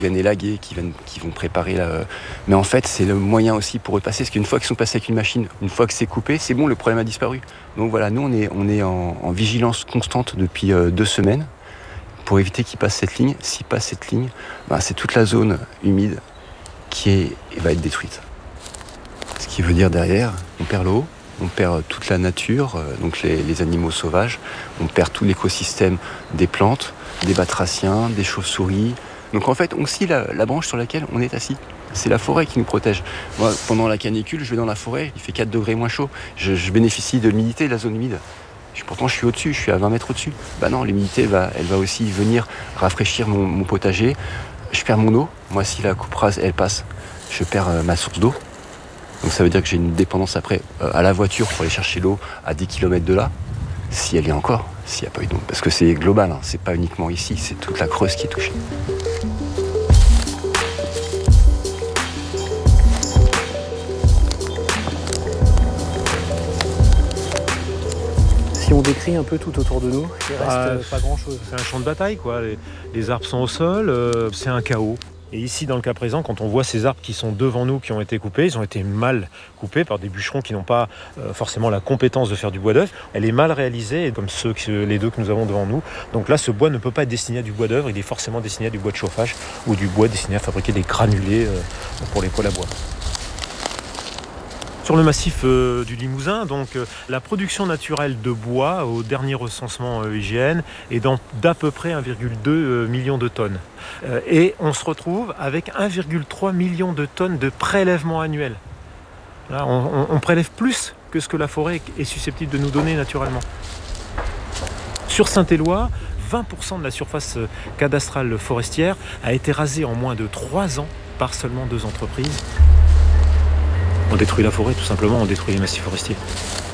viennent élaguer, qui vont préparer mais en fait, c'est le moyen aussi pour eux de passer. Parce qu'une fois qu'ils sont passés avec une machine, une fois que c'est coupé, c'est bon, le problème a disparu. Donc voilà, nous, on est en vigilance constante depuis 2 semaines pour éviter qu'ils passent cette ligne. S'ils passent cette ligne, c'est toute la zone humide qui va être détruite. Ce qui veut dire derrière, on perd l'eau, on perd toute la nature, donc les animaux sauvages, on perd tout l'écosystème des plantes, des batraciens, des chauves-souris. Donc en fait, on scie la branche sur laquelle on est assis. C'est la forêt qui nous protège. Moi, pendant la canicule, je vais dans la forêt, il fait 4 degrés moins chaud. Je bénéficie de l'humidité de la zone humide. Pourtant, je suis au-dessus, je suis à 20 mètres au-dessus. Non, l'humidité, elle va aussi venir rafraîchir mon potager. Je perds mon eau. Moi, si la coupe rase, elle passe, je perds ma source d'eau. Donc ça veut dire que j'ai une dépendance après à la voiture pour aller chercher l'eau à 10 km de là, si elle y est encore, s'il n'y a pas eu d'eau. Parce que c'est global, c'est pas uniquement ici, c'est toute la Creuse qui est touchée. Si on décrit un peu tout autour de nous, il reste pas grand-chose. C'est un champ de bataille, quoi. Les arbres sont au sol, c'est un chaos. Et ici, dans le cas présent, quand on voit ces arbres qui sont devant nous, qui ont été coupés, ils ont été mal coupés par des bûcherons qui n'ont pas forcément la compétence de faire du bois d'œuvre. Elle est mal réalisée, comme les deux que nous avons devant nous. Donc là, ce bois ne peut pas être destiné à du bois d'œuvre, il est forcément destiné à du bois de chauffage ou du bois destiné à fabriquer des granulés pour les poêles à bois. Sur le massif du Limousin, la production naturelle de bois au dernier recensement IGN est d'à peu près 1,2 million de tonnes. Et on se retrouve avec 1,3 million de tonnes de prélèvement annuel. Là, on prélève plus que ce que la forêt est susceptible de nous donner naturellement. Sur Saint-Éloi, 20% de la surface cadastrale forestière a été rasée en moins de 3 ans par seulement 2 entreprises. On détruit la forêt, tout simplement, on détruit les massifs forestiers.